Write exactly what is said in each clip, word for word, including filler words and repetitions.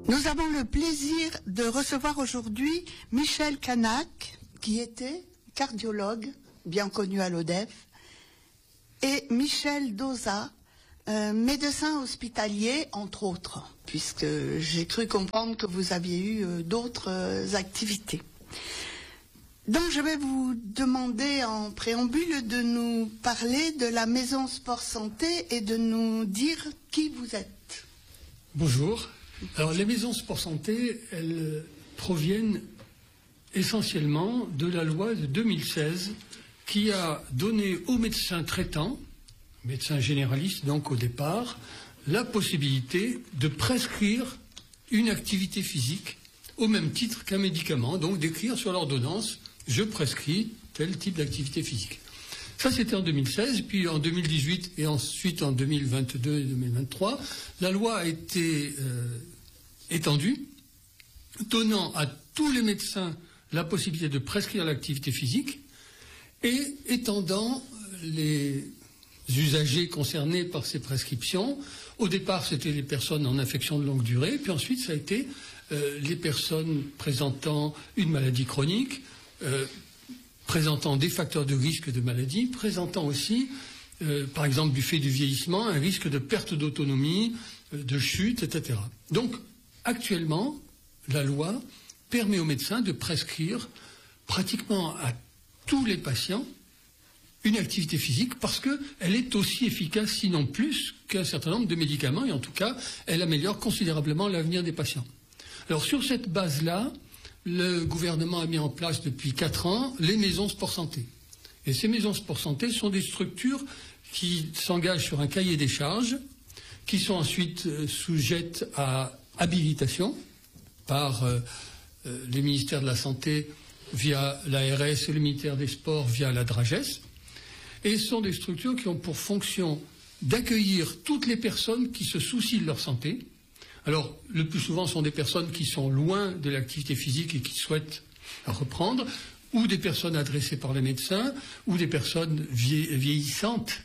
Nous avons le plaisir de recevoir aujourd'hui Michel Canac, qui était cardiologue, bien connu à l'O D E F, et Michel Dauzat, euh, médecin hospitalier, entre autres, puisque j'ai cru comprendre que vous aviez eu euh, d'autres euh, activités. Donc je vais vous demander en préambule de nous parler de la Maison Sport Santé et de nous dire qui vous êtes. Bonjour. Alors les maisons Sport Santé, elles proviennent essentiellement de la loi de deux mille seize qui a donné aux médecins traitants, médecins généralistes donc au départ, la possibilité de prescrire une activité physique au même titre qu'un médicament, donc d'écrire sur l'ordonnance « je prescris tel type d'activité physique ». Ça, c'était en deux mille seize, puis en deux mille dix-huit et ensuite en deux mille vingt-deux et deux mille vingt-trois, la loi a été euh, étendue, donnant à tous les médecins la possibilité de prescrire l'activité physique et étendant les usagers concernés par ces prescriptions. Au départ, c'était les personnes en infection de longue durée, puis ensuite, ça a été euh, les personnes présentant une maladie chronique, euh, présentant des facteurs de risque de maladie, présentant aussi, euh, par exemple, du fait du vieillissement, un risque de perte d'autonomie, euh, de chute, et cetera. Donc, actuellement, la loi permet aux médecins de prescrire pratiquement à tous les patients une activité physique parce qu'elle est aussi efficace, sinon plus, qu'un certain nombre de médicaments, et en tout cas, elle améliore considérablement l'avenir des patients. Alors, sur cette base-là, le gouvernement a mis en place depuis quatre ans les maisons sport santé. Et ces maisons sport santé sont des structures qui s'engagent sur un cahier des charges, qui sont ensuite euh, sujettes à habilitation par euh, euh, les ministères de la Santé via l'A R S et le ministère des Sports via la DRAGES. Et ce sont des structures qui ont pour fonction d'accueillir toutes les personnes qui se soucient de leur santé. Alors, le plus souvent, ce sont des personnes qui sont loin de l'activité physique et qui souhaitent reprendre, ou des personnes adressées par les médecins, ou des personnes vie- vieillissantes,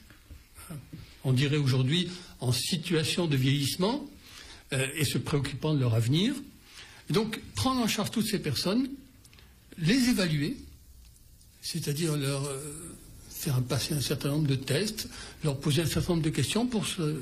on dirait aujourd'hui en situation de vieillissement, euh, et se préoccupant de leur avenir. Et donc, prendre en charge toutes ces personnes, les évaluer, c'est-à-dire leur euh, faire passer un certain nombre de tests, leur poser un certain nombre de questions pour se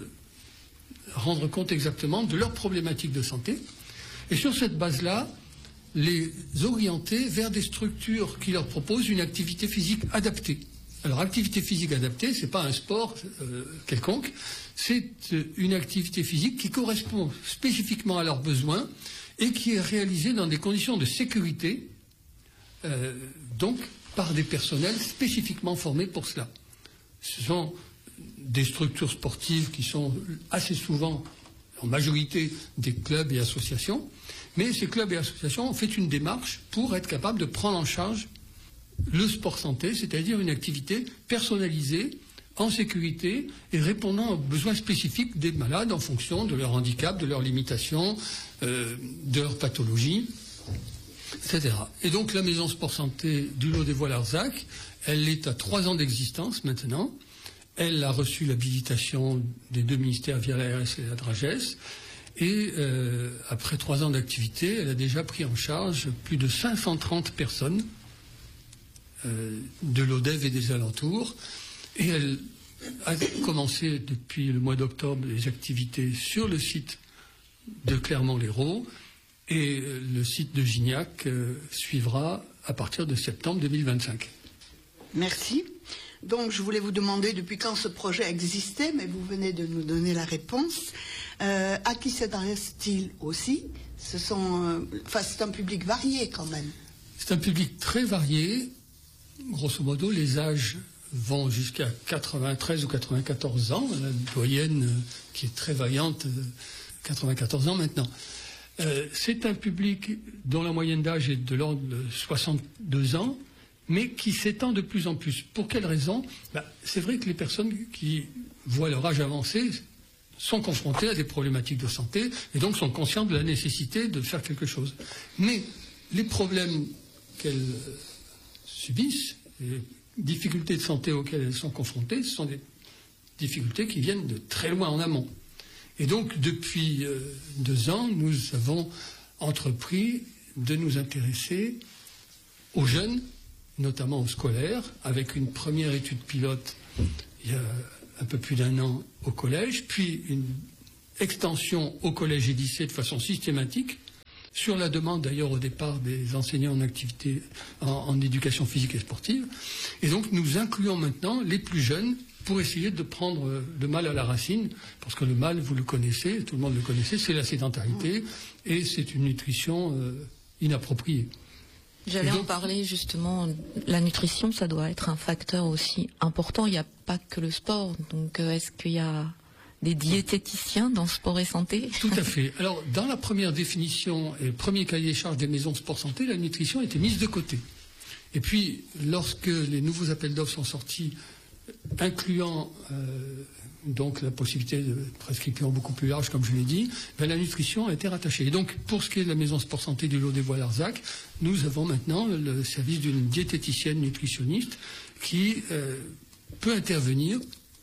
rendre compte exactement de leurs problématiques de santé, et sur cette base-là, les orienter vers des structures qui leur proposent une activité physique adaptée. Alors, activité physique adaptée, c'est pas un sport euh, quelconque, c'est euh, une activité physique qui correspond spécifiquement à leurs besoins et qui est réalisée dans des conditions de sécurité, euh, donc par des personnels spécifiquement formés pour cela. Ce sont des structures sportives qui sont assez souvent, en majorité, des clubs et associations, mais ces clubs et associations ont fait une démarche pour être capables de prendre en charge le sport santé, c'est-à-dire une activité personnalisée, en sécurité et répondant aux besoins spécifiques des malades en fonction de leur handicap, de leurs limitations, euh, de leur pathologie, et cetera. Et donc la maison sport santé du Lot des Voix-Larzac, elle est à trois ans d'existence maintenant. Elle a reçu l'habilitation des deux ministères via l'A R S et la DRAGES. Et euh, après trois ans d'activité, elle a déjà pris en charge plus de cinq cent trente personnes euh, de l'O D E F et des alentours. Et elle a commencé depuis le mois d'octobre les activités sur le site de Clermont-Lérault. Et euh, le site de Gignac euh, suivra à partir de septembre deux mille vingt-cinq. Merci. Donc, je voulais vous demander depuis quand ce projet existait, mais vous venez de nous donner la réponse. Euh, à qui s'adresse-t-il aussi? Ce sont, euh, enfin, c'est un public varié quand même. C'est un public très varié. Grosso modo, les âges vont jusqu'à quatre-vingt-treize ou quatre-vingt-quatorze ans. La doyenne, euh, qui est très vaillante, euh, quatre-vingt-quatorze ans maintenant. Euh, c'est un public dont la moyenne d'âge est de l'ordre de soixante-deux ans, mais qui s'étend de plus en plus. Pour quelle raison? Ben, c'est vrai que les personnes qui voient leur âge avancé sont confrontées à des problématiques de santé et donc sont conscientes de la nécessité de faire quelque chose. Mais les problèmes qu'elles subissent, les difficultés de santé auxquelles elles sont confrontées, ce sont des difficultés qui viennent de très loin en amont, Et donc, depuis euh, deux ans, nous avons entrepris de nous intéresser aux jeunes, notamment aux scolaires, avec une première étude pilote il y a un peu plus d'un an au collège, puis une extension au collège et lycée de façon systématique, sur la demande d'ailleurs au départ des enseignants en activité, en, en éducation physique et sportive. Et donc nous incluons maintenant les plus jeunes pour essayer de prendre le mal à la racine, parce que le mal, vous le connaissez, tout le monde le connaissait, c'est la sédentarité et c'est une nutrition euh, inappropriée. J'allais donc, en parler justement, la nutrition, ça doit être un facteur aussi important, il n'y a pas que le sport, donc euh, est-ce qu'il y a des diététiciens dans Sport et Santé? Tout à fait. Alors, dans la première définition et le premier cahier des charges des maisons Sport Santé, la nutrition était mise de côté. Et puis, lorsque les nouveaux appels d'offres sont sortis, incluant euh, donc la possibilité de prescription beaucoup plus large, comme je l'ai dit, ben, la nutrition a été rattachée. Et donc, pour ce qui est de la maison Sport Santé du Lot-des-Bois-Larzac, nous avons maintenant le service d'une diététicienne nutritionniste qui euh, peut intervenir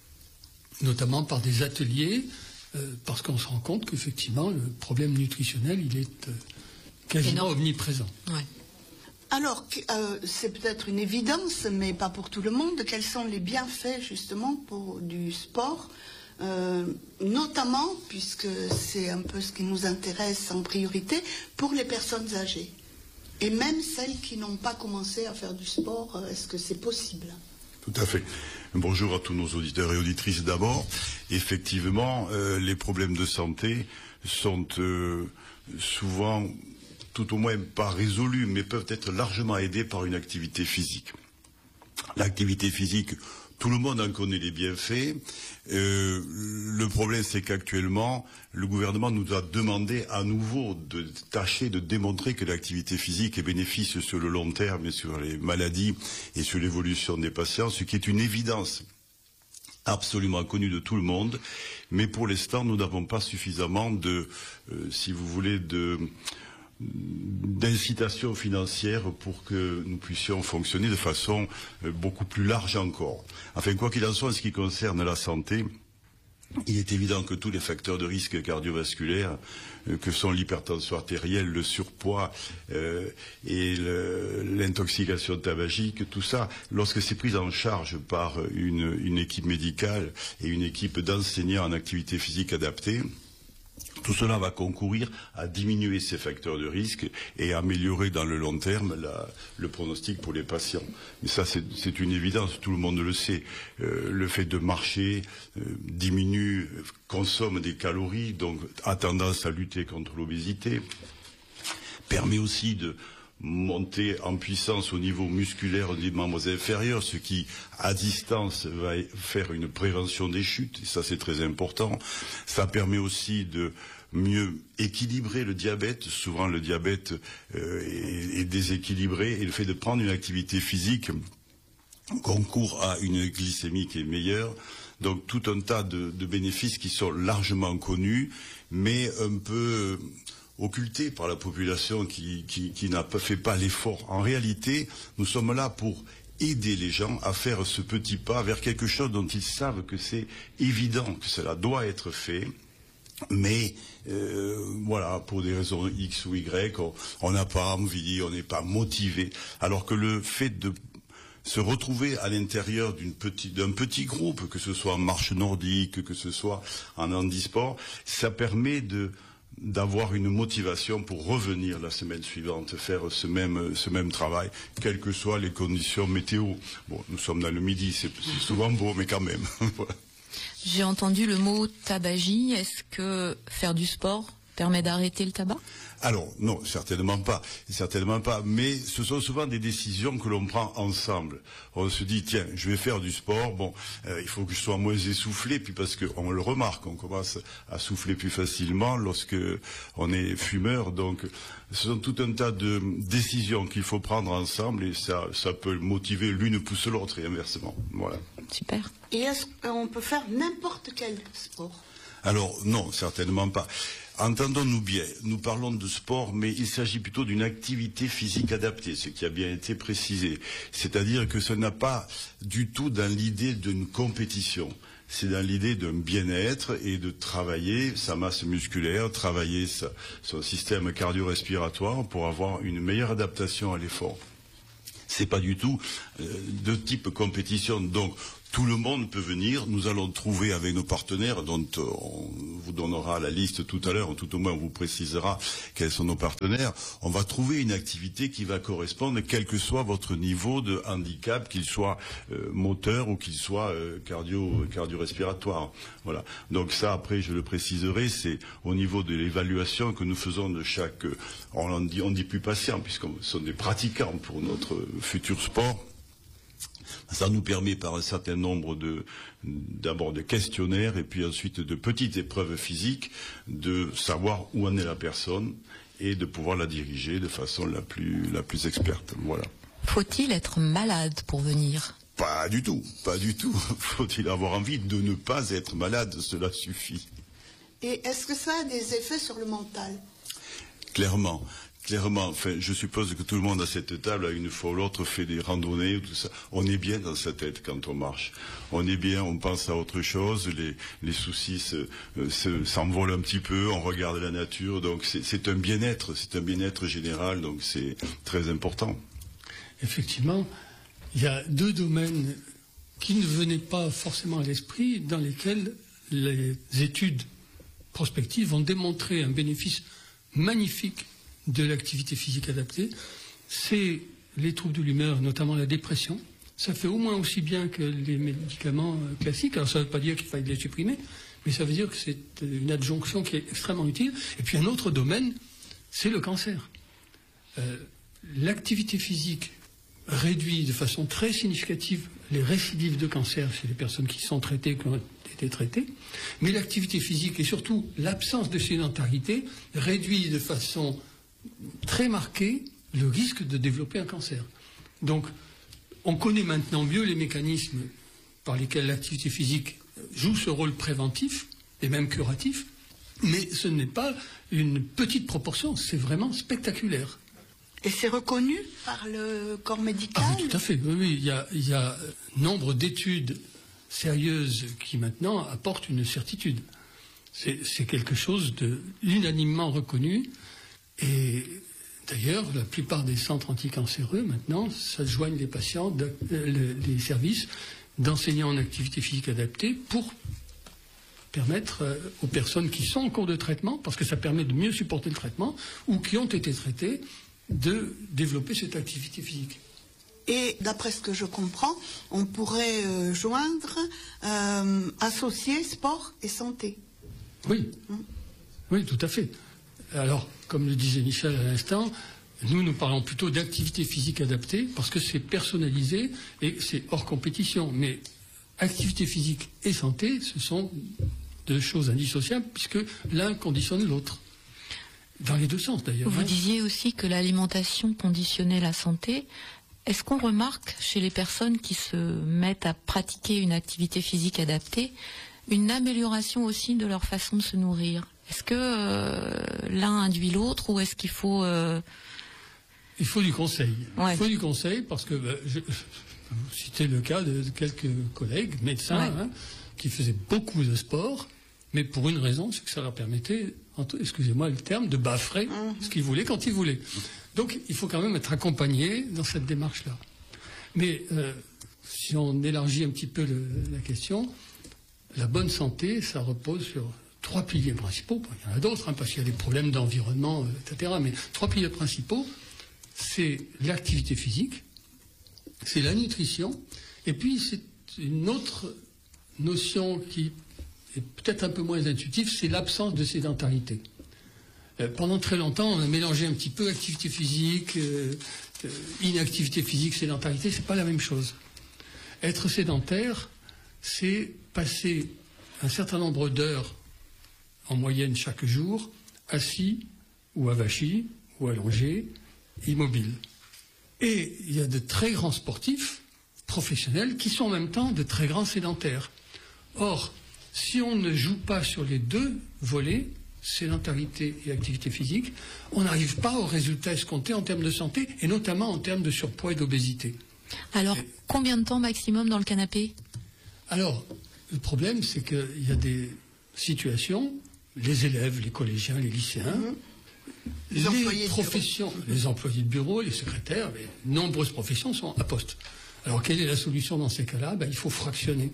notamment par des ateliers, euh, parce qu'on se rend compte qu'effectivement, le problème nutritionnel, il est euh, quasiment omniprésent. Ouais. Alors, euh, c'est peut-être une évidence, mais pas pour tout le monde. Quels sont les bienfaits, justement, pour, du sport, euh, notamment, puisque c'est un peu ce qui nous intéresse en priorité, pour les personnes âgées, et même celles qui n'ont pas commencé à faire du sport, est-ce que c'est possible ? Tout à fait. Bonjour à tous nos auditeurs et auditrices d'abord. Effectivement, euh, les problèmes de santé sont euh, souvent, tout au moins pas résolus, mais peuvent être largement aidés par une activité physique. L'activité physique, tout le monde en connaît les bienfaits. Euh, le problème, c'est qu'actuellement, le gouvernement nous a demandé à nouveau de tâcher de démontrer que l'activité physique est bénéfique sur le long terme et sur les maladies et sur l'évolution des patients, ce qui est une évidence absolument connue de tout le monde. Mais pour l'instant, nous n'avons pas suffisamment de, euh, si vous voulez, de d'incitation financière pour que nous puissions fonctionner de façon beaucoup plus large encore. Enfin, quoi qu'il en soit, en ce qui concerne la santé, il est évident que tous les facteurs de risque cardiovasculaire, euh, que sont l'hypertension artérielle, le surpoids euh, et l'intoxication tabagique, tout ça, lorsque c'est pris en charge par une, une équipe médicale et une équipe d'enseignants en activité physique adaptée, tout cela va concourir à diminuer ces facteurs de risque et à améliorer dans le long terme la, le pronostic pour les patients. Mais ça, c'est une évidence, tout le monde le sait. Euh, le fait de marcher euh, diminue, consomme des calories, donc a tendance à lutter contre l'obésité, permet aussi de monter en puissance au niveau musculaire des membres inférieurs, ce qui, à distance, va faire une prévention des chutes, et ça c'est très important. Ça permet aussi de mieux équilibrer le diabète. Souvent le diabète euh, est, est déséquilibré, et le fait de prendre une activité physique concourt à une glycémie qui est meilleure. Donc tout un tas de, de bénéfices qui sont largement connus, mais un peu occulté par la population qui, qui, qui n'a pas fait pas l'effort. En réalité, nous sommes là pour aider les gens à faire ce petit pas vers quelque chose dont ils savent que c'est évident, que cela doit être fait, mais euh, voilà, pour des raisons X ou Y, on n'a pas envie, on n'est pas motivé, alors que le fait de se retrouver à l'intérieur d'une petite, d'un petit groupe, que ce soit en marche nordique, que ce soit en handisport, ça permet de d'avoir une motivation pour revenir la semaine suivante, faire ce même, ce même travail, quelles que soient les conditions météo. Bon, nous sommes dans le midi, c'est souvent beau, mais quand même. Voilà. J'ai entendu le mot tabagie. Est-ce que faire du sport permet d'arrêter le tabac ? Alors, non, certainement pas, certainement pas, mais ce sont souvent des décisions que l'on prend ensemble. On se dit, tiens, je vais faire du sport, bon, euh, il faut que je sois moins essoufflé, puis parce qu'on le remarque, on commence à souffler plus facilement lorsque on est fumeur, donc ce sont tout un tas de décisions qu'il faut prendre ensemble, et ça, ça peut motiver l'une pousse l'autre, et inversement, voilà. Super. Et est-ce qu'on peut faire n'importe quel sport ? Alors, non, certainement pas. Entendons-nous bien, nous parlons de sport, mais il s'agit plutôt d'une activité physique adaptée, ce qui a bien été précisé. C'est-à-dire que ce n'a pas du tout dans l'idée d'une compétition. c'est dans l'idée d'un bien-être et de travailler sa masse musculaire, travailler sa, son système cardio-respiratoire pour avoir une meilleure adaptation à l'effort. C'est pas du tout euh, de type compétition. Donc, tout le monde peut venir. Nous allons trouver avec nos partenaires, dont on vous donnera la liste tout à l'heure, tout au moins on vous précisera quels sont nos partenaires. On va trouver une activité qui va correspondre, quel que soit votre niveau de handicap, qu'il soit euh, moteur ou qu'il soit euh, cardio, cardio-respiratoire. Voilà. Donc ça, après, je le préciserai, c'est au niveau de l'évaluation que nous faisons de chaque. Euh, on dit, on dit plus patient, puisqu'on sont des pratiquants pour notre futur sport. Ça nous permet par un certain nombre de, d'abord de questionnaires et puis ensuite de petites épreuves physiques de savoir où en est la personne et de pouvoir la diriger de façon la plus, la plus experte. Voilà. Faut-il être malade pour venir ? Pas du tout, pas du tout. Faut-il avoir envie de ne pas être malade, cela suffit. Et est-ce que ça a des effets sur le mental ? Clairement. Clairement, enfin, je suppose que tout le monde à cette table, une fois ou l'autre, fait des randonnées, tout ça. On est bien dans sa tête quand on marche. On est bien, on pense à autre chose, les, les soucis se, se, s'envolent un petit peu, on regarde la nature, donc c'est, c'est un bien-être, c'est un bien-être général, donc c'est très important. Effectivement, il y a deux domaines qui ne venaient pas forcément à l'esprit, dans lesquels les études prospectives ont démontré un bénéfice magnifique de l'activité physique adaptée, c'est les troubles de l'humeur, notamment la dépression. Ça fait au moins aussi bien que les médicaments classiques. Alors ça ne veut pas dire qu'il faille les supprimer, mais ça veut dire que c'est une adjonction qui est extrêmement utile. Et puis un autre domaine, c'est le cancer. Euh, l'activité physique réduit de façon très significative les récidives de cancer chez les personnes qui sont traitées, qui ont été traitées, mais l'activité physique et surtout l'absence de sédentarité réduit de façon très marqué le risque de développer un cancer. Donc, on connaît maintenant mieux les mécanismes par lesquels l'activité physique joue ce rôle préventif et même curatif, mais ce n'est pas une petite proportion, c'est vraiment spectaculaire. Et c'est reconnu par le corps médical ? Ah oui, tout à fait. Oui, oui. Il y a, il y a nombre d'études sérieuses qui maintenant apportent une certitude. C'est, c'est quelque chose de unanimement reconnu. Et d'ailleurs, la plupart des centres anticancéreux, maintenant, s'adjoignent les patients, de, euh, les services d'enseignants en activité physique adaptée pour permettre euh, aux personnes qui sont en cours de traitement, parce que ça permet de mieux supporter le traitement, ou qui ont été traitées, de développer cette activité physique. Et d'après ce que je comprends, on pourrait euh, joindre, euh, associer sport et santé. Oui, mmh. Oui, tout à fait. Alors, comme le disait Michel à l'instant, nous, nous parlons plutôt d'activité physique adaptée parce que c'est personnalisé et c'est hors compétition. Mais activité physique et santé, ce sont deux choses indissociables puisque l'un conditionne l'autre. Dans les deux sens, d'ailleurs. Vous hein. disiez aussi que l'alimentation conditionnait la santé. Est-ce qu'on remarque chez les personnes qui se mettent à pratiquer une activité physique adaptée une amélioration aussi de leur façon de se nourrir ? Est-ce que euh, l'un induit l'autre ou est-ce qu'il faut... Euh... Il faut du conseil. Ouais. Il faut du conseil parce que bah, je, je vous citez le cas de quelques collègues, médecins, ouais. hein, qui faisaient beaucoup de sport, mais pour une raison, c'est que ça leur permettait, excusez-moi le terme, de baffrer mmh. ce qu'ils voulaient quand ils voulaient. Donc il faut quand même être accompagné dans cette démarche-là. Mais euh, si on élargit un petit peu le, la question, la bonne santé, ça repose sur trois piliers principaux. Il y en a d'autres, hein, parce qu'il y a des problèmes d'environnement, et cetera. Mais trois piliers principaux, c'est l'activité physique, c'est la nutrition, et puis c'est une autre notion qui est peut-être un peu moins intuitive, c'est l'absence de sédentarité. Euh, pendant très longtemps, on a mélangé un petit peu activité physique, euh, euh, inactivité physique, sédentarité, c'est pas la même chose. Être sédentaire, c'est passer un certain nombre d'heures en moyenne chaque jour, assis ou avachi ou allongé, immobile. Et il y a de très grands sportifs professionnels qui sont en même temps de très grands sédentaires. Or, si on ne joue pas sur les deux volets, sédentarité et activité physique, on n'arrive pas aux résultats escomptés en termes de santé et notamment en termes de surpoids et d'obésité. Alors, et, combien de temps maximum dans le canapé ? Alors, le problème, c'est qu'il y a des situations, les élèves, les collégiens, les lycéens, mmh. les, les professions, les employés de bureau, les secrétaires, les nombreuses professions sont à poste. Alors, quelle est la solution dans ces cas-là? Ben, il faut fractionner.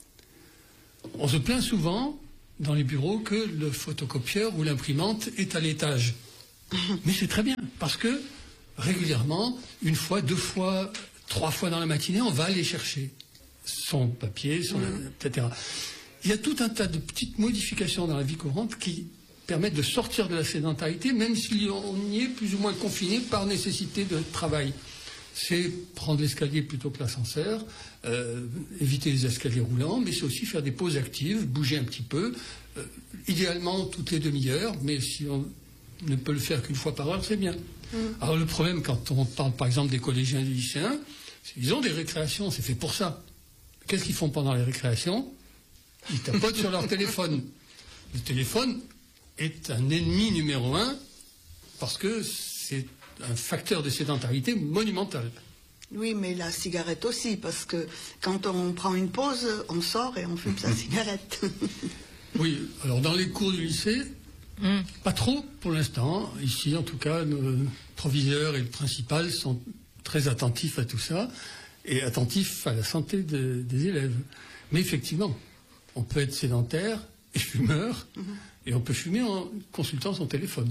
On se plaint souvent dans les bureaux que le photocopieur ou l'imprimante est à l'étage. Mais c'est très bien, parce que régulièrement, une fois, deux fois, trois fois dans la matinée, on va aller chercher son papier, son, mmh. et cetera. Il y a tout un tas de petites modifications dans la vie courante qui permettent de sortir de la sédentarité, même si on y est plus ou moins confiné par nécessité de travail. C'est prendre l'escalier plutôt que l'ascenseur, euh, éviter les escaliers roulants, mais c'est aussi faire des pauses actives, bouger un petit peu, euh, idéalement toutes les demi-heures, mais si on ne peut le faire qu'une fois par heure, c'est bien. Mmh. Alors le problème, quand on parle par exemple des collégiens et des lycéens, ils ont des récréations, c'est fait pour ça. Qu'est-ce qu'ils font pendant les récréations? Ils tapotent sur leur téléphone. Le téléphone est un ennemi numéro un parce que c'est un facteur de sédentarité monumental. Oui, mais la cigarette aussi, parce que quand on prend une pause, on sort et on fume sa cigarette. Oui, alors dans les cours du lycée, mm. pas trop pour l'instant. Ici, en tout cas, le proviseur et le principal sont très attentifs à tout ça et attentifs à la santé de, des élèves. Mais effectivement, on peut être sédentaire et fumeur, mm-hmm. et on peut fumer en consultant son téléphone.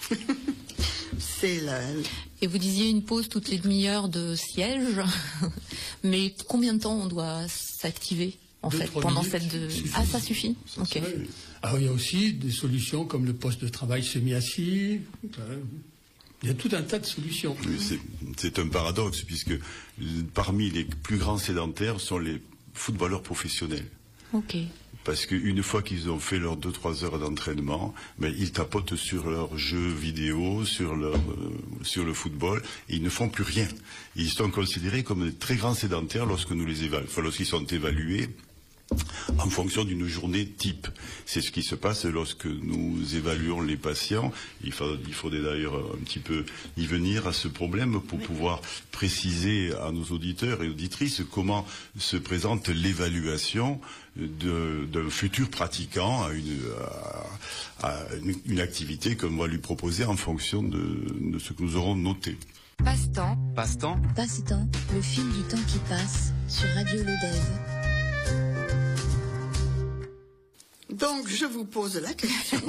C'est la... Et vous disiez une pause toutes les demi-heures de siège, mais combien de temps on doit s'activer en Deux, fait pendant minutes, cette de... Ah, ça suffit. Ça okay. Alors il y a aussi des solutions comme le poste de travail semi-assis. Il y a tout un tas de solutions. C'est un paradoxe puisque parmi les plus grands sédentaires sont les footballeurs professionnels. Ok. Parce qu'une fois qu'ils ont fait leurs deux trois heures d'entraînement, ben, ils tapotent sur leurs jeux vidéo, sur, leur, euh, sur le football, et ils ne font plus rien. Ils sont considérés comme des très grands sédentaires lorsque nous les évaluons, enfin, lorsqu'ils sont évalués en fonction d'une journée type. C'est ce qui se passe lorsque nous évaluons les patients. Il, faut, il faudrait d'ailleurs un petit peu y venir à ce problème pour pouvoir préciser à nos auditeurs et auditrices comment se présente l'évaluation d'un futur pratiquant à, une, à, à une, une activité qu'on va lui proposer en fonction de, de ce que nous aurons noté. Passe-temps. Passe-temps. Passe-temps. Le fil du temps qui passe sur Radio Lodève. Donc, je vous pose la question.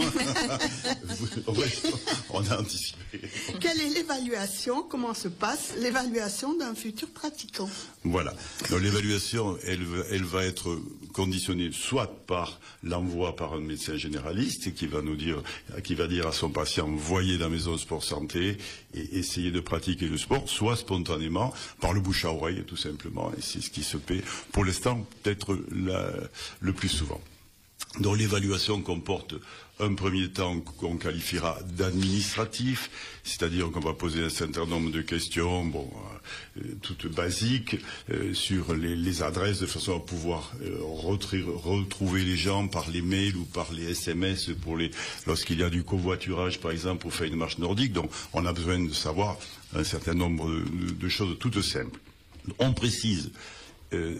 On a anticipé. Quelle est l'évaluation? Comment se passe l'évaluation d'un futur pratiquant? Voilà. Donc, l'évaluation, elle, elle va être conditionnée soit par l'envoi par un médecin généraliste qui va nous dire, qui va dire à son patient, voyez la maison sport santé et essayez de pratiquer le sport, soit spontanément par le bouche à oreille, tout simplement. Et c'est ce qui se fait pour l'instant, peut-être la, le plus souvent. Donc l'évaluation comporte un premier temps qu'on qualifiera d'administratif, c'est-à-dire qu'on va poser un certain nombre de questions, bon, euh, toutes basiques, euh, sur les, les adresses, de façon à pouvoir euh, retrouver les gens par les mails ou par les S M S pour les, lorsqu'il y a du covoiturage, par exemple, pour faire une marche nordique. Donc on a besoin de savoir un certain nombre de, de choses toutes simples. On précise euh,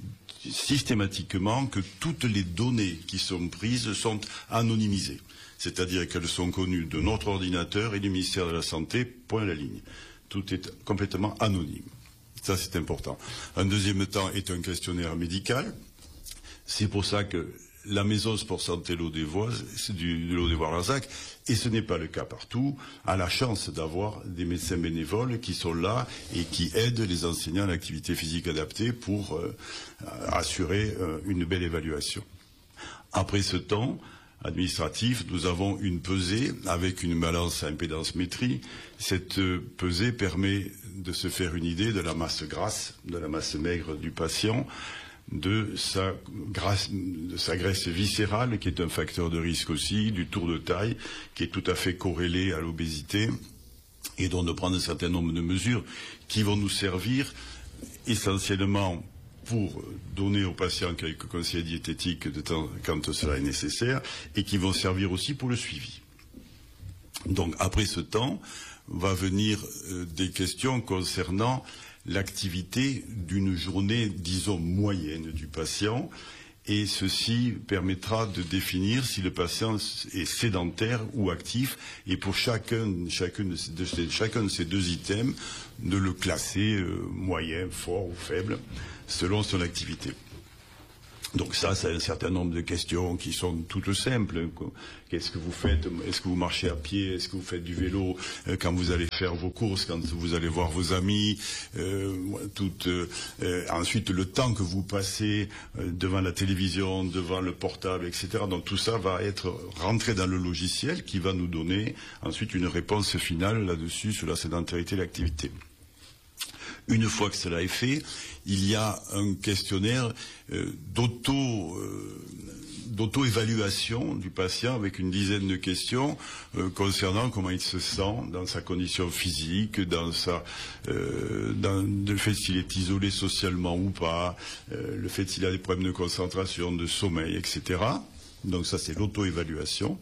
systématiquement que toutes les données qui sont prises sont anonymisées, c'est-à-dire qu'elles sont connues de notre ordinateur et du ministère de la Santé, point à la ligne. Tout est complètement anonyme. Ça, c'est important. Un deuxième temps est un questionnaire médical. C'est pour ça que la maison sport santé Lodévoise, c'est du, de Lodévois-Larzac, et ce n'est pas le cas partout, a la chance d'avoir des médecins bénévoles qui sont là et qui aident les enseignants à l'activité physique adaptée pour euh, assurer euh, une belle évaluation. Après ce temps administratif, nous avons une pesée avec une balance à impédance-métrie. Cette euh, pesée permet de se faire une idée de la masse grasse, de la masse maigre du patient, de sa, graisse, de sa graisse viscérale, qui est un facteur de risque aussi, du tour de taille, qui est tout à fait corrélé à l'obésité, et donc de prendre un certain nombre de mesures qui vont nous servir essentiellement pour donner aux patients quelques conseils diététiques de temps, quand cela est nécessaire, et qui vont servir aussi pour le suivi. Donc après ce temps, va venir euh, des questions concernant l'activité d'une journée, disons, moyenne du patient, Et ceci permettra de définir si le patient est sédentaire ou actif, et pour chacun, chacun, de, ces, de, ces, chacun de ces deux items, de le classer euh, moyen, fort ou faible, selon son activité. Donc ça, c'est un certain nombre de questions qui sont toutes simples. Qu'est-ce que vous faites? Est-ce que vous marchez à pied? Est-ce que vous faites du vélo quand vous allez faire vos courses, quand vous allez voir vos amis? euh, tout, euh, Ensuite, le temps que vous passez devant la télévision, devant le portable, et cetera. Donc tout ça va être rentré dans le logiciel qui va nous donner ensuite une réponse finale là-dessus, sur la sédentarité et l'activité. Une fois que cela est fait, il y a un questionnaire euh, d'auto, euh, d'auto-évaluation du patient avec une dizaine de questions euh, concernant comment il se sent dans sa condition physique, dans sa, euh, dans le fait s'il est isolé socialement ou pas, euh, le fait s'il a des problèmes de concentration, de sommeil, et cetera. Donc ça, c'est l'auto-évaluation.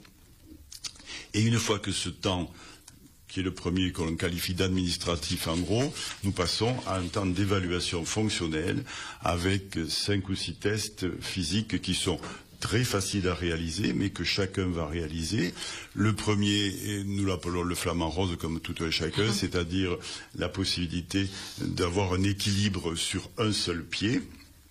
Et une fois que ce temps, qui est le premier qu'on qualifie d'administratif en gros, nous passons à un temps d'évaluation fonctionnelle avec cinq ou six tests physiques qui sont très faciles à réaliser, mais que chacun va réaliser. Le premier, nous l'appelons le flamant rose comme tout un chacun, mmh. c'est-à-dire la possibilité d'avoir un équilibre sur un seul pied.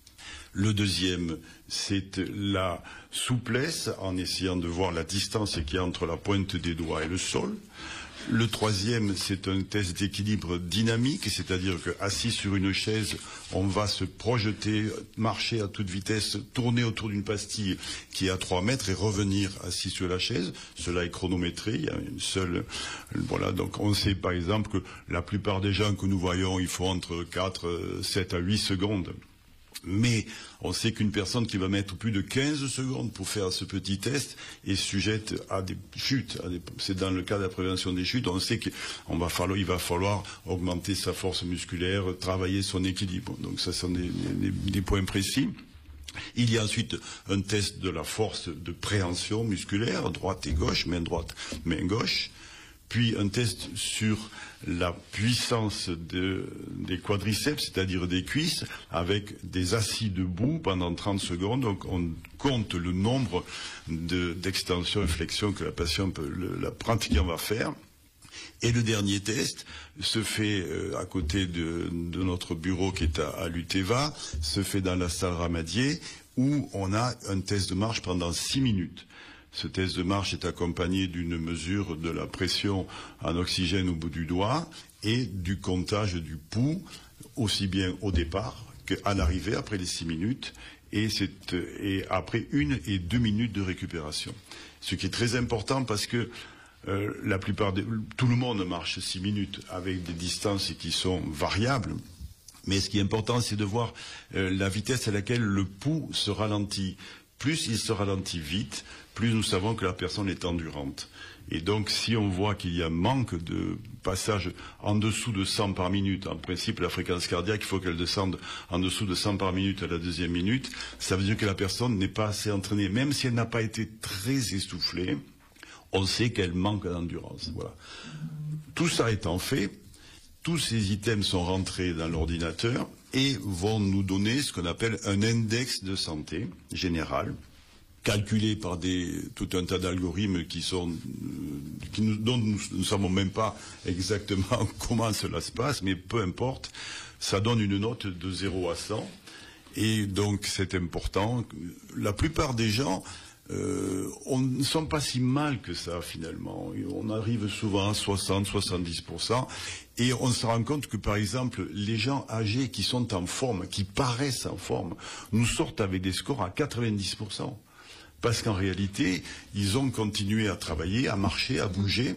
Le deuxième, c'est la souplesse, en essayant de voir la distance qu'il y a entre la pointe des doigts et le sol. Le troisième, c'est un test d'équilibre dynamique, c'est-à-dire qu'assis sur une chaise, on va se projeter, marcher à toute vitesse, tourner autour d'une pastille qui est à trois mètres et revenir assis sur la chaise. Cela est chronométré, il y a une seule... Voilà, donc on sait par exemple que la plupart des gens que nous voyons, il faut entre quatre, sept à huit secondes. Mais on sait qu'une personne qui va mettre plus de quinze secondes pour faire ce petit test est sujette à des chutes. À des, c'est dans le cas de la prévention des chutes. On sait qu'il va falloir, il va falloir augmenter sa force musculaire, travailler son équilibre. Donc ça sont des, des, des points précis. Il y a ensuite un test de la force de préhension musculaire, droite et gauche, main droite, main gauche. Puis un test sur la puissance de, des quadriceps, c'est-à-dire des cuisses, avec des assis debout pendant trente secondes. Donc on compte le nombre de, d'extensions et flexions que la patiente, peut, le, la pratiquante va faire. Et le dernier test se fait euh, à côté de, de notre bureau qui est à, à l'U T V A, se fait dans la salle Ramadier, où on a un test de marche pendant six minutes. Ce test de marche est accompagné d'une mesure de la pression en oxygène au bout du doigt et du comptage du pouls, aussi bien au départ qu'à l'arrivée, après les six minutes, et, c'est, et après une et deux minutes de récupération. Ce qui est très important parce que euh, la plupart des, tout le monde marche six minutes avec des distances qui sont variables. Mais ce qui est important, c'est de voir euh, la vitesse à laquelle le pouls se ralentit. Plus il se ralentit vite, plus nous savons que la personne est endurante. Et donc, si on voit qu'il y a un manque de passage en dessous de cent par minute, en principe, la fréquence cardiaque, il faut qu'elle descende en dessous de cent par minute à la deuxième minute, ça veut dire que la personne n'est pas assez entraînée. Même si elle n'a pas été très essoufflée, on sait qu'elle manque d'endurance. Voilà. Tout ça étant fait, tous ces items sont rentrés dans l'ordinateur et vont nous donner ce qu'on appelle un index de santé général, calculé par des, tout un tas d'algorithmes qui sont, qui nous, dont nous ne savons même pas exactement comment cela se passe, mais peu importe, ça donne une note de zéro à cent, et donc c'est important. La plupart des gens euh, on ne sont pas si mal que ça finalement. On arrive souvent à soixante à soixante-dix pour cent, et on se rend compte que par exemple les gens âgés qui sont en forme, qui paraissent en forme, nous sortent avec des scores à quatre-vingt-dix pour cent. Parce qu'en réalité, ils ont continué à travailler, à marcher, à bouger,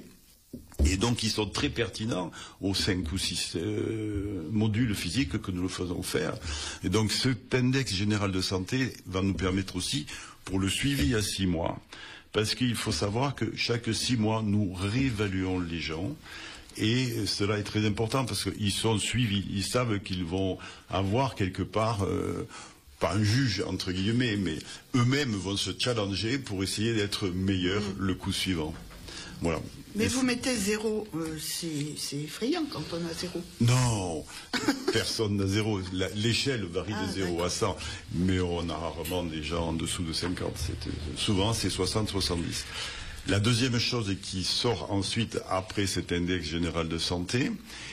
et donc ils sont très pertinents aux cinq ou six euh, modules physiques que nous le faisons faire. Et donc cet index général de santé va nous permettre aussi, pour le suivi à six mois, parce qu'il faut savoir que chaque six mois, nous réévaluons les gens, et cela est très important parce qu'ils sont suivis, ils savent qu'ils vont avoir quelque part... Euh, pas un juge, entre guillemets, mais eux-mêmes vont se challenger pour essayer d'être meilleurs le coup suivant. Voilà. Mais Et vous mettez zéro, euh, c'est effrayant quand on a zéro. Non, personne n'a zéro. L'échelle varie Ah, de zéro à cent, mais on a rarement des gens en dessous de cinquante. Souvent, c'est soixante soixante-dix. La deuxième chose qui sort ensuite, après cet index général de santé,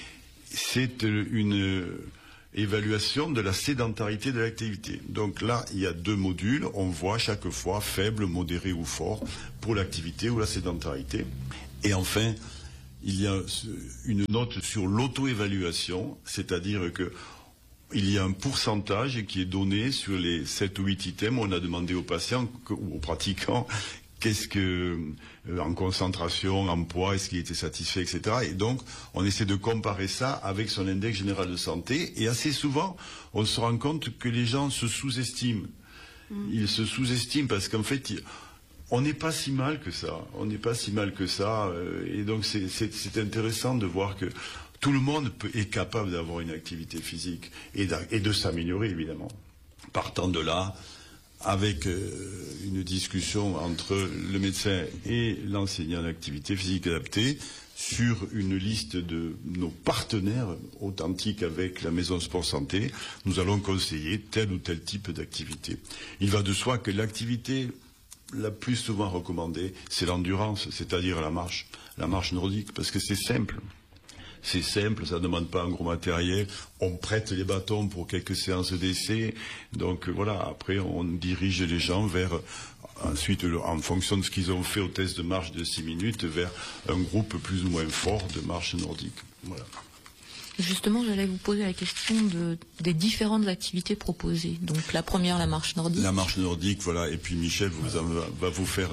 c'est une évaluation de la sédentarité de l'activité. Donc là, il y a deux modules. On voit chaque fois faible, modéré ou fort pour l'activité ou la sédentarité. Et enfin, il y a une note sur l'auto-évaluation, c'est-à-dire que il y a un pourcentage qui est donné sur les sept ou huit items. On a demandé aux patients ou aux pratiquants qu'est-ce que, euh, en concentration, en poids, est-ce qu'il était satisfait, et cetera. Et donc, on essaie de comparer ça avec son index général de santé. Et assez souvent, on se rend compte que les gens se sous-estiment. Mmh. Ils se sous-estiment parce qu'en fait, ils, on n'est pas si mal que ça. On n'est pas si mal que ça. Euh, et donc, c'est intéressant de voir que tout le monde peut, est capable d'avoir une activité physique et, et de s'améliorer, évidemment. Partant de là, avec euh, une discussion entre le médecin et l'enseignant d'activité physique adaptée sur une liste de nos partenaires authentiques avec la Maison Sport Santé, nous allons conseiller tel ou tel type d'activité. Il va de soi que l'activité la plus souvent recommandée, c'est l'endurance, c'est-à-dire la marche, la marche nordique, parce que c'est simple. C'est simple, ça ne demande pas un gros matériel. On prête les bâtons pour quelques séances d'essai. Donc voilà, après on dirige les gens vers, ensuite en fonction de ce qu'ils ont fait au test de marche de six minutes, vers un groupe plus ou moins fort de marche nordique. Voilà. Justement, j'allais vous poser la question de, des différentes activités proposées. Donc la première, la marche nordique. La marche nordique, voilà. Et puis Michel vous en, va, va vous faire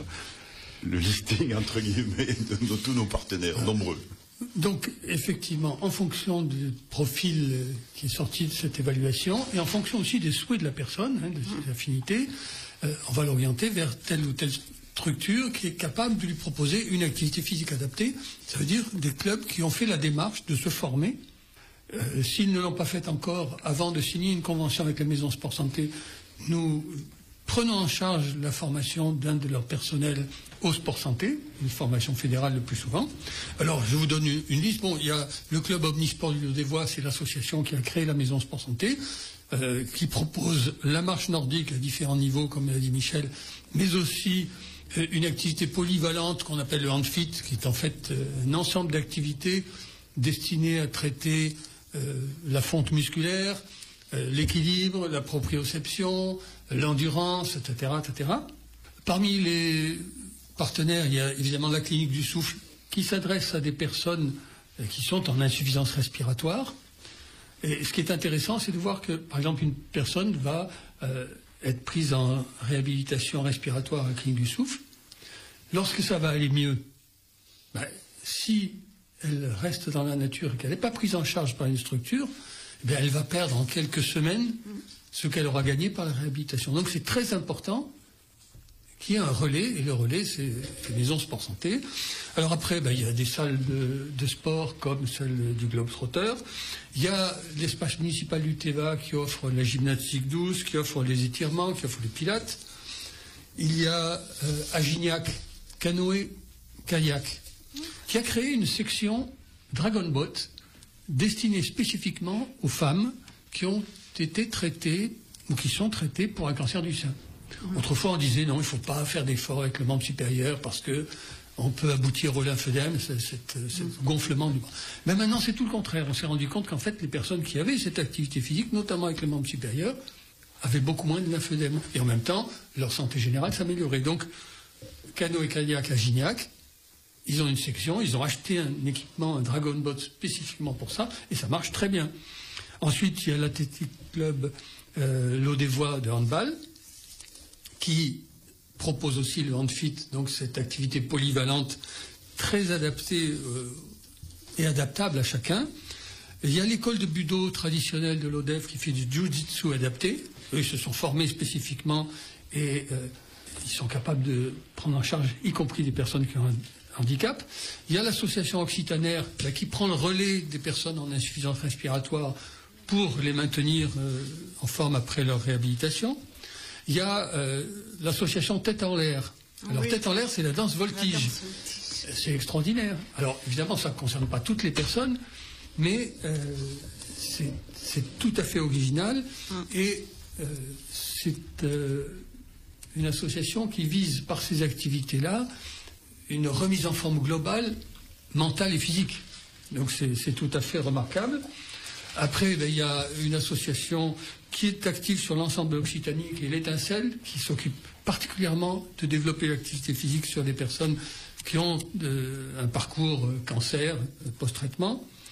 le listing, entre guillemets, de, de tous nos partenaires, nombreux. Donc, effectivement, en fonction du profil qui est sorti de cette évaluation, et en fonction aussi des souhaits de la personne, hein, de ses affinités, euh, on va l'orienter vers telle ou telle structure qui est capable de lui proposer une activité physique adaptée. Ça veut dire des clubs qui ont fait la démarche de se former. Euh, S'ils ne l'ont pas fait encore, avant de signer une convention avec la Maison Sport Santé, nous prenons en charge la formation d'un de leurs personnels au sport santé, une formation fédérale le plus souvent. Alors, je vous donne une, une liste. Bon, il y a le club Omnisport du Lot-des-Voies, c'est l'association qui a créé la Maison Sport Santé, euh, qui propose la marche nordique à différents niveaux, comme l'a dit Michel, mais aussi euh, une activité polyvalente qu'on appelle le handfit, qui est en fait euh, un ensemble d'activités destinées à traiter euh, la fonte musculaire, euh, l'équilibre, la proprioception, l'endurance, et cetera, et cetera. Parmi les partenaires, il y a évidemment la clinique du souffle qui s'adresse à des personnes qui sont en insuffisance respiratoire. Et ce qui est intéressant, c'est de voir que, par exemple, une personne va euh, être prise en réhabilitation respiratoire à la clinique du souffle. Lorsque ça va aller mieux, ben, si elle reste dans la nature et qu'elle n'est pas prise en charge par une structure, eh bien, elle va perdre en quelques semaines ce qu'elle aura gagné par la réhabilitation. Donc c'est très important qu'il y ait un relais, et le relais, c'est les Maisons Sport Santé. Alors après, ben, il y a des salles de, de sport comme celle du Globetrotter. Il y a l'espace municipal du Teva qui offre la gymnastique douce, qui offre les étirements, qui offre les pilates. Il y a euh, à Gignac, canoë, kayak, qui a créé une section Dragon Boat destinée spécifiquement aux femmes qui ont été traitées ou qui sont traitées pour un cancer du sein. Autrefois, on disait non, il ne faut pas faire d'efforts avec le membre supérieur parce que on peut aboutir au lymphœdème, cet gonflement du bras. Mais maintenant, c'est tout le contraire. On s'est rendu compte qu'en fait, les personnes qui avaient cette activité physique, notamment avec le membre supérieur, avaient beaucoup moins de lymphœdème. Et en même temps, leur santé générale s'améliorait. Donc, canoë kayak à Gignac, ils ont une section, ils ont acheté un équipement, un Dragon Boat spécifiquement pour ça, et ça marche très bien. Ensuite, il y a l'Athletic Club euh, Lot-des-Voies de handball, qui propose aussi le handfit, donc cette activité polyvalente très adaptée euh, et adaptable à chacun. Et il y a l'école de budo traditionnelle de l'O D E F qui fait du jiu-jitsu adapté. Eux, ils se sont formés spécifiquement et euh, ils sont capables de prendre en charge, y compris des personnes qui ont un handicap. Il y a l'association occitanaire là, qui prend le relais des personnes en insuffisance respiratoire pour les maintenir euh, en forme après leur réhabilitation. Il y a euh, l'association Tête en l'air. Alors, oui. Tête en l'air, c'est la danse voltige. La danse voltige. C'est extraordinaire. Alors, évidemment, ça ne concerne pas toutes les personnes, mais euh, c'est tout à fait original. Et euh, c'est euh, une association qui vise, par ces activités-là, une remise en forme globale, mentale et physique. Donc, c'est tout à fait remarquable. Après, ben, il y a une association qui est active sur l'ensemble de l'Occitanie, qui est l'Étincelle, qui s'occupe particulièrement de développer l'activité physique sur des personnes qui ont euh, un parcours euh, cancer, euh, post-traitement.